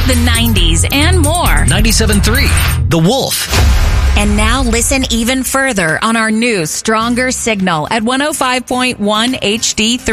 the 90s, and more. 97.3, The Wolf. And now listen even further on our new, stronger signal at 105.1 HD3.